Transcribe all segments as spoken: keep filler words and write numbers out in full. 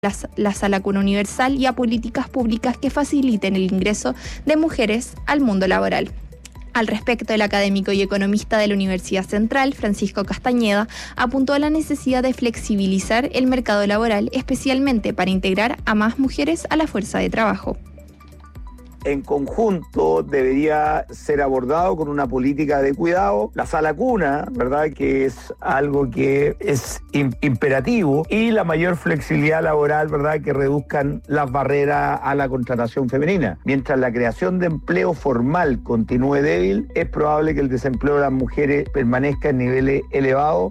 La, la Sala Cuna Universal y a políticas públicas que faciliten el ingreso de mujeres al mundo laboral. Al respecto, el académico y economista de la Universidad Central, Francisco Castañeda, apuntó a la necesidad de flexibilizar el mercado laboral, especialmente para integrar a más mujeres a la fuerza de trabajo. En conjunto debería ser abordado con una política de cuidado. La sala cuna, ¿verdad?, que es algo que es imperativo, y la mayor flexibilidad laboral, ¿verdad?, que reduzcan las barreras a la contratación femenina. Mientras la creación de empleo formal continúe débil, es probable que el desempleo de las mujeres permanezca en niveles elevados.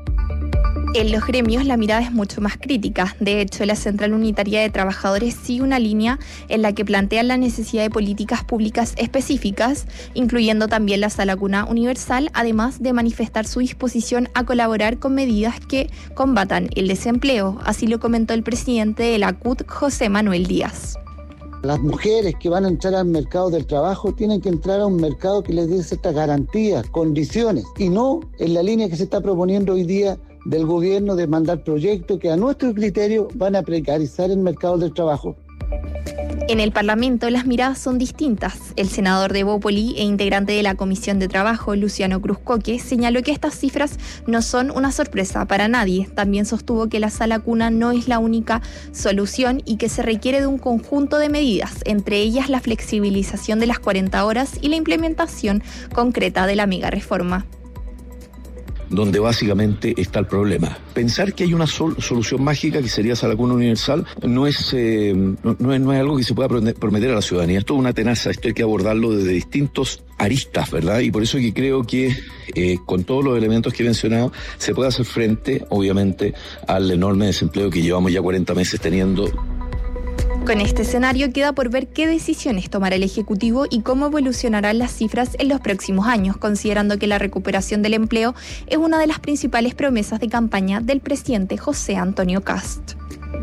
En los gremios la mirada es mucho más crítica. De hecho, la Central Unitaria de Trabajadores sigue una línea en la que plantean la necesidad de políticas públicas específicas, incluyendo también la Sala Cuna Universal, además de manifestar su disposición a colaborar con medidas que combatan el desempleo. Así lo comentó el presidente de la C U T, José Manuel Díaz. Las mujeres que van a entrar al mercado del trabajo tienen que entrar a un mercado que les dé ciertas garantías, condiciones, y no en la línea que se está proponiendo hoy día del gobierno de mandar proyectos que a nuestro criterio van a precarizar el mercado del trabajo. En el Parlamento las miradas son distintas. El senador de Bópoli e integrante de la Comisión de Trabajo, Luciano Cruzcoque, señaló que estas cifras no son una sorpresa para nadie. También sostuvo que la Sala Cuna no es la única solución y que se requiere de un conjunto de medidas, entre ellas la flexibilización de las cuarenta horas y la implementación concreta de la mega reforma. Donde básicamente está el problema. Pensar que hay una sol- solución mágica que sería Sala Cuna Universal no es, eh, no, no, es, no es algo que se pueda prometer a la ciudadanía. Esto es una tenaza, esto hay que abordarlo desde distintos aristas, ¿verdad? Y por eso que creo que eh, con todos los elementos que he mencionado se puede hacer frente, obviamente, al enorme desempleo que llevamos ya cuarenta meses teniendo. Con este escenario queda por ver qué decisiones tomará el Ejecutivo y cómo evolucionarán las cifras en los próximos años, considerando que la recuperación del empleo es una de las principales promesas de campaña del presidente José Antonio Kast.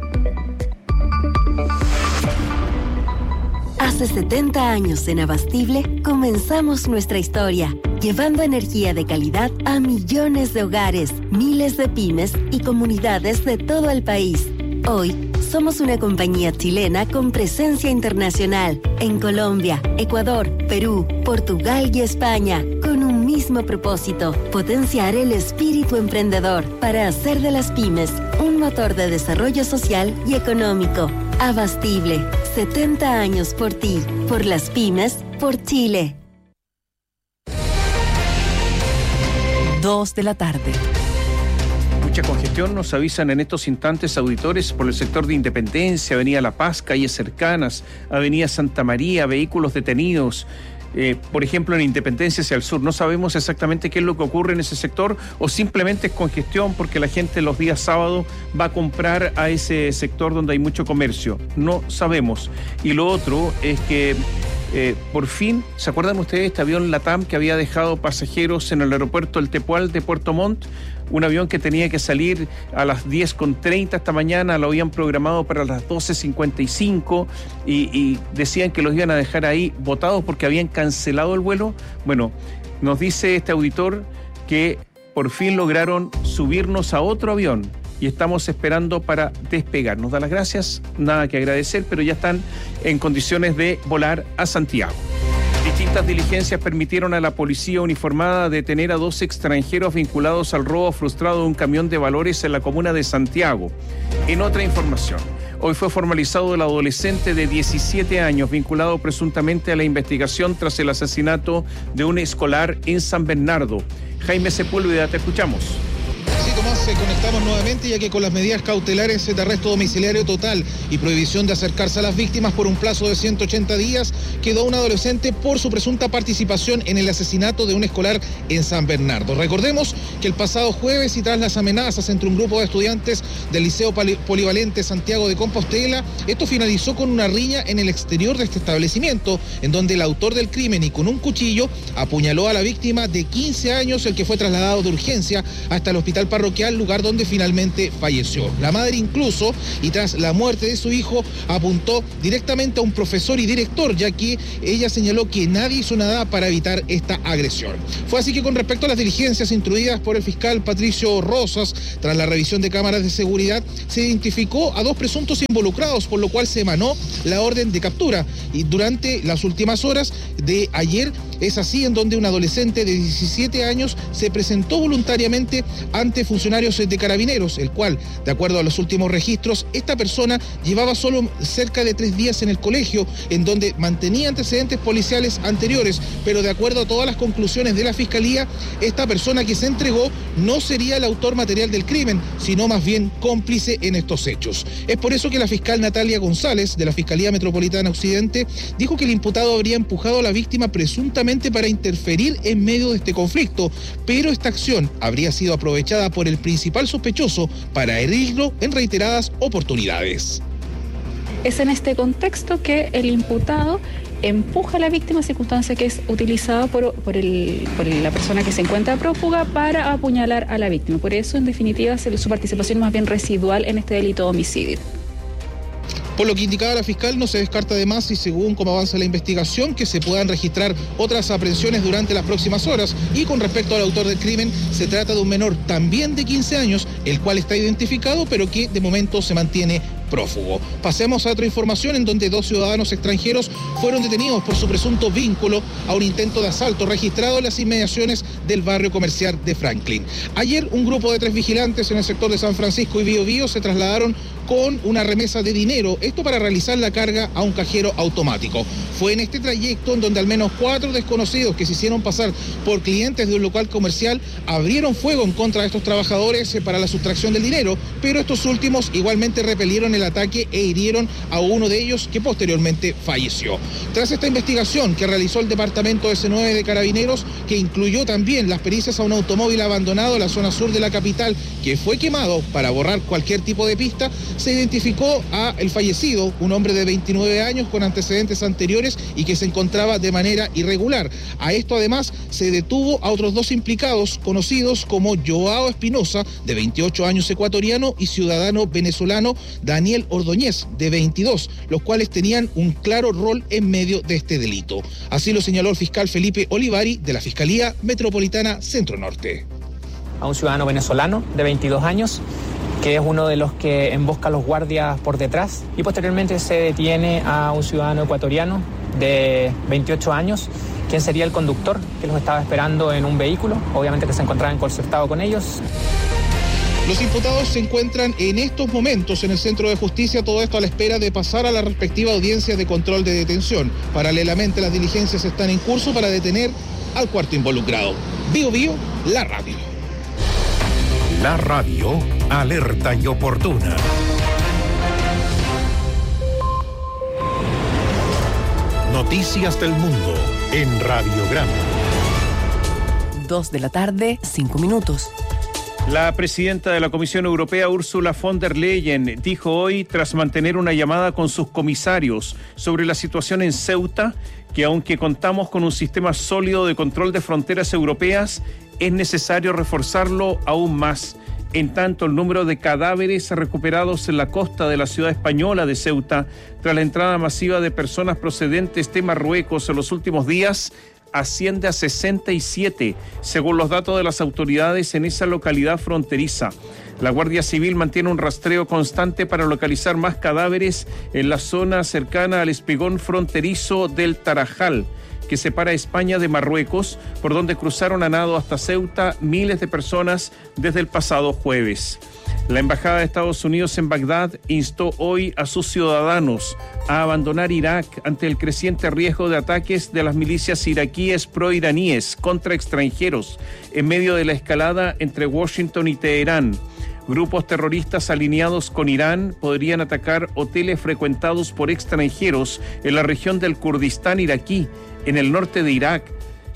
Hace setenta años en Abastible comenzamos nuestra historia, llevando energía de calidad a millones de hogares, miles de pymes y comunidades de todo el país. Hoy, somos una compañía chilena con presencia internacional en Colombia, Ecuador, Perú, Portugal y España, con un mismo propósito: potenciar el espíritu emprendedor para hacer de las pymes un motor de desarrollo social y económico. Abastible, setenta años por ti, por las pymes, por Chile. Dos de la tarde. Mucha congestión nos avisan en estos instantes auditores por el sector de Independencia, Avenida La Paz, calles cercanas, Avenida Santa María, vehículos detenidos. Eh, por ejemplo, en Independencia hacia el sur. No sabemos exactamente qué es lo que ocurre en ese sector, o simplemente es congestión porque la gente los días sábados va a comprar a ese sector donde hay mucho comercio. No sabemos. Y lo otro es que eh, por fin, ¿se acuerdan ustedes de este avión LATAM que había dejado pasajeros en el aeropuerto El Tepual de Puerto Montt? Un avión que tenía que salir a las diez con treinta esta mañana, lo habían programado para las doce cincuenta y cinco y, y decían que los iban a dejar ahí botados porque habían cancelado el vuelo. Bueno, nos dice este auditor que por fin lograron subirnos a otro avión y estamos esperando para despegar. Nos da las gracias, nada que agradecer, pero ya están en condiciones de volar a Santiago. Distintas diligencias permitieron a la policía uniformada detener a dos extranjeros vinculados al robo frustrado de un camión de valores en la comuna de Santiago. En otra información, hoy fue formalizado el adolescente de diecisiete años vinculado presuntamente a la investigación tras el asesinato de un escolar en San Bernardo. Jaime Sepúlveda, te escuchamos. Sí, Tomás, eh, conectamos nuevamente, ya que con las medidas cautelares de arresto domiciliario total y prohibición de acercarse a las víctimas por un plazo de ciento ochenta días, quedó un adolescente por su presunta participación en el asesinato de un escolar en San Bernardo. Recordemos que el pasado jueves, y tras las amenazas entre un grupo de estudiantes del Liceo Polivalente Santiago de Compostela, esto finalizó con una riña en el exterior de este establecimiento, en donde el autor del crimen y con un cuchillo apuñaló a la víctima de quince años, el que fue trasladado de urgencia hasta el hospital parroquial al lugar donde finalmente falleció. La madre incluso, y tras la muerte de su hijo, apuntó directamente a un profesor y director, ya que ella señaló que nadie hizo nada para evitar esta agresión. Fue así que con respecto a las diligencias instruidas por el fiscal Patricio Rosas, tras la revisión de cámaras de seguridad, se identificó a dos presuntos involucrados, por lo cual se emanó la orden de captura. Y durante las últimas horas de ayer, es así en donde un adolescente de diecisiete años se presentó voluntariamente ante funcionarios de Carabineros, el cual, de acuerdo a los últimos registros, esta persona llevaba solo cerca de tres días en el colegio, en donde mantenía antecedentes policiales anteriores, pero de acuerdo a todas las conclusiones de la Fiscalía, esta persona que se entregó no sería el autor material del crimen, sino más bien cómplice en estos hechos. Es por eso que la fiscal Natalia González, de la Fiscalía Metropolitana Occidente, dijo que el imputado habría empujado a la víctima presuntamente para interferir en medio de este conflicto, pero esta acción habría sido aprovechada por el principal sospechoso para herirlo en reiteradas oportunidades. Es en este contexto que el imputado empuja a la víctima, circunstancia que es utilizada por, por, el, por la persona que se encuentra prófuga para apuñalar a la víctima. Por eso, en definitiva, su participación es más bien residual en este delito de homicidio. Por lo que indicaba la fiscal, no se descarta además, y según cómo avanza la investigación, que se puedan registrar otras aprehensiones durante las próximas horas. Y con respecto al autor del crimen, se trata de un menor también de quince años, el cual está identificado, pero que de momento se mantiene prófugo. Pasemos a otra información en donde dos ciudadanos extranjeros fueron detenidos por su presunto vínculo a un intento de asalto registrado en las inmediaciones del barrio comercial de Franklin. Ayer, un grupo de tres vigilantes en el sector de San Francisco y Bío Bío se trasladaron con una remesa de dinero, esto para realizar la carga a un cajero automático. Fue en este trayecto en donde al menos cuatro desconocidos que se hicieron pasar por clientes de un local comercial abrieron fuego en contra de estos trabajadores para la sustracción del dinero, pero estos últimos igualmente repelieron el ataque e hirieron a uno de ellos, que posteriormente falleció. Tras esta investigación que realizó el Departamento ese nueve de Carabineros, que incluyó también las pericias a un automóvil abandonado en la zona sur de la capital, que fue quemado para borrar cualquier tipo de pista, se identificó a el fallecido, un hombre de veintinueve años con antecedentes anteriores y que se encontraba de manera irregular. A esto además se detuvo a otros dos implicados, conocidos como Joao Espinosa, de veintiocho años, ecuatoriano, y ciudadano venezolano Daniel Ordóñez, de veintidós, los cuales tenían un claro rol en medio de este delito. Así lo señaló el fiscal Felipe Olivari, de la Fiscalía Metropolitana Centro Norte. A un ciudadano venezolano de veintidós años, que es uno de los que embosca a los guardias por detrás, y posteriormente se detiene a un ciudadano ecuatoriano de veintiocho años, quien sería el conductor que los estaba esperando en un vehículo, obviamente que se encontraba encorsetado con ellos. Los imputados se encuentran en estos momentos en el Centro de Justicia, todo esto a la espera de pasar a la respectiva audiencia de control de detención. Paralelamente, las diligencias están en curso para detener al cuarto involucrado. Bío Bío, la radio. La radio, alerta y oportuna. Noticias del mundo en Radiograma. Dos de la tarde, cinco minutos. La presidenta de la Comisión Europea, Ursula von der Leyen, dijo hoy, tras mantener una llamada con sus comisarios sobre la situación en Ceuta, que aunque contamos con un sistema sólido de control de fronteras europeas, es necesario reforzarlo aún más. En tanto, el número de cadáveres recuperados en la costa de la ciudad española de Ceuta, tras la entrada masiva de personas procedentes de Marruecos en los últimos días, asciende a sesenta y siete, según los datos de las autoridades en esa localidad fronteriza. La Guardia Civil mantiene un rastreo constante para localizar más cadáveres en la zona cercana al espigón fronterizo del Tarajal, que separa España de Marruecos, por donde cruzaron a nado hasta Ceuta miles de personas desde el pasado jueves. La Embajada de Estados Unidos en Bagdad instó hoy a sus ciudadanos a abandonar Irak ante el creciente riesgo de ataques de las milicias iraquíes proiraníes contra extranjeros en medio de la escalada entre Washington y Teherán. Grupos terroristas alineados con Irán podrían atacar hoteles frecuentados por extranjeros en la región del Kurdistán iraquí, en el norte de Irak,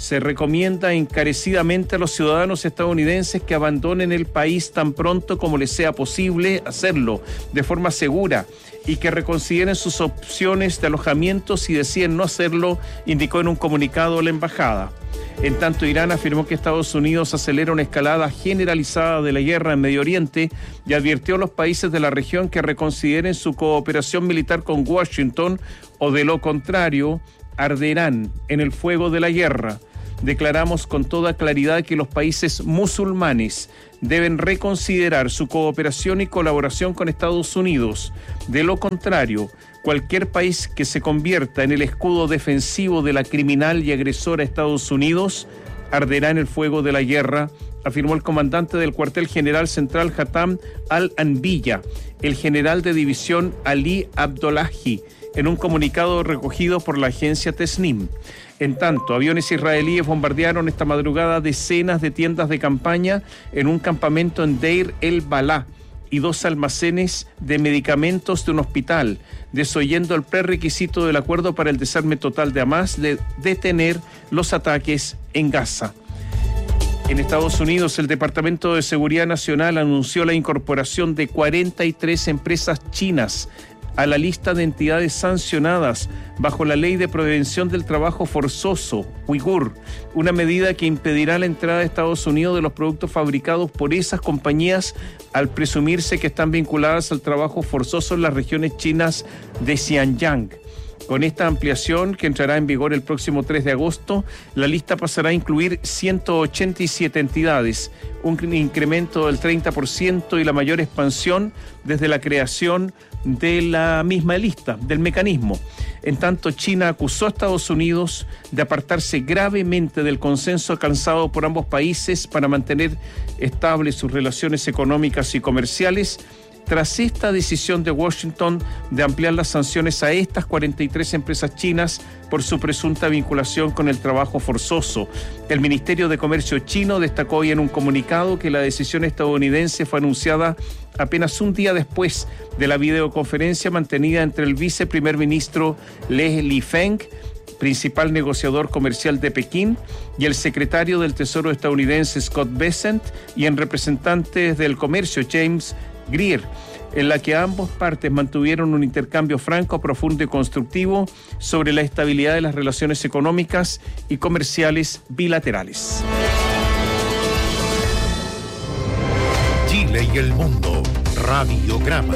Se recomienda encarecidamente a los ciudadanos estadounidenses que abandonen el país tan pronto como les sea posible hacerlo, de forma segura, y que reconsideren sus opciones de alojamiento si deciden no hacerlo, indicó en un comunicado la embajada. En tanto, Irán afirmó que Estados Unidos acelera una escalada generalizada de la guerra en Medio Oriente y advirtió a los países de la región que reconsideren su cooperación militar con Washington o, de lo contrario, arderán en el fuego de la guerra. Declaramos con toda claridad que los países musulmanes deben reconsiderar su cooperación y colaboración con Estados Unidos. De lo contrario, cualquier país que se convierta en el escudo defensivo de la criminal y agresora Estados Unidos arderá en el fuego de la guerra, afirmó el comandante del cuartel general central Hatam al-Anbiya, el general de división Ali Abdollahi, en un comunicado recogido por la agencia Tesnim. En tanto, aviones israelíes bombardearon esta madrugada decenas de tiendas de campaña en un campamento en Deir el-Balá y dos almacenes de medicamentos de un hospital, desoyendo el prerequisito del acuerdo para el desarme total de Hamás de detener los ataques en Gaza. En Estados Unidos, el Departamento de Seguridad Nacional anunció la incorporación de cuarenta y tres empresas chinas a la lista de entidades sancionadas bajo la Ley de Prevención del Trabajo Forzoso, Uigur, una medida que impedirá la entrada a Estados Unidos de los productos fabricados por esas compañías al presumirse que están vinculadas al trabajo forzoso en las regiones chinas de Xinjiang. Con esta ampliación, que entrará en vigor el próximo tres de agosto, la lista pasará a incluir ciento ochenta y siete entidades, un incremento del treinta por ciento y la mayor expansión desde la creación de la misma lista, del mecanismo. En tanto, China acusó a Estados Unidos de apartarse gravemente del consenso alcanzado por ambos países para mantener estables sus relaciones económicas y comerciales, tras esta decisión de Washington de ampliar las sanciones a estas cuarenta y tres empresas chinas por su presunta vinculación con el trabajo forzoso. El Ministerio de Comercio chino destacó hoy en un comunicado que la decisión estadounidense fue anunciada apenas un día después de la videoconferencia mantenida entre el viceprimer ministro Le Lifeng, principal negociador comercial de Pekín, y el secretario del Tesoro estadounidense Scott Bessent, y en representantes del comercio James Greer, en la que ambas partes mantuvieron un intercambio franco, profundo y constructivo sobre la estabilidad de las relaciones económicas y comerciales bilaterales. Chile y el mundo, Radiograma.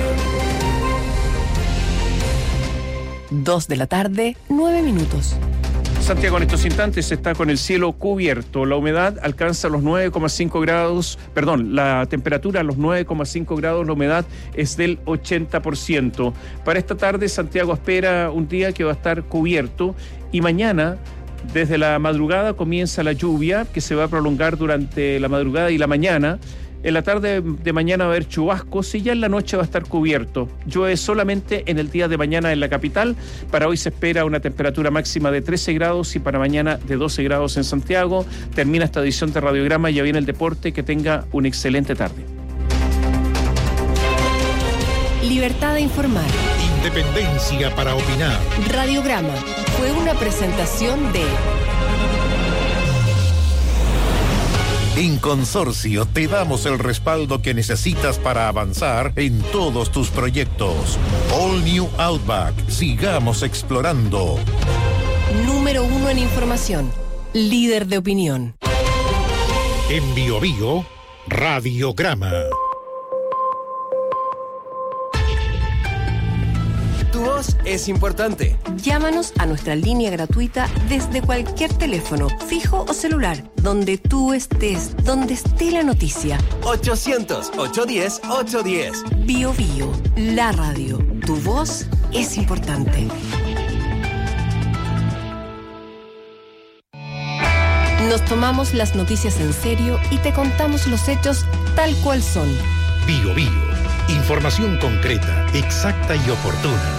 Dos de la tarde, nueve minutos. Santiago en estos instantes está con el cielo cubierto. La humedad alcanza los nueve coma cinco grados, perdón, la temperatura a los nueve coma cinco grados, la humedad es del ochenta por ciento. Para esta tarde, Santiago espera un día que va a estar cubierto y mañana, desde la madrugada, comienza la lluvia que se va a prolongar durante la madrugada y la mañana. En la tarde de mañana va a haber chubascos y ya en la noche va a estar cubierto. Llueve solamente en el día de mañana en la capital. Para hoy se espera una temperatura máxima de trece grados y para mañana de doce grados en Santiago. Termina esta edición de Radiograma, ya viene el deporte. Que tenga una excelente tarde. Libertad de informar. Independencia para opinar. Radiograma fue una presentación de... En Consorcio te damos el respaldo que necesitas para avanzar en todos tus proyectos. All New Outback. Sigamos explorando. Número uno en información. Líder de opinión. En Bio Bio, Radiograma. Tu voz es importante. Llámanos a nuestra línea gratuita desde cualquier teléfono, fijo o celular, donde tú estés, donde esté la noticia. ochocientos, ochocientos diez, ochocientos diez. Bio Bio, la radio. Tu voz es importante. Nos tomamos las noticias en serio y te contamos los hechos tal cual son. Bio Bio. Información concreta, exacta y oportuna.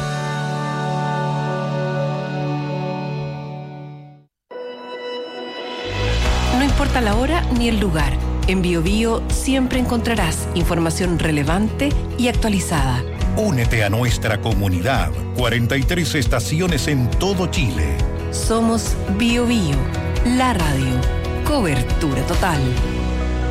No importa la hora ni el lugar. En Bio Bio siempre encontrarás información relevante y actualizada. Únete a nuestra comunidad. cuarenta y tres estaciones en todo Chile. Somos Bio Bio, La radio. Cobertura total.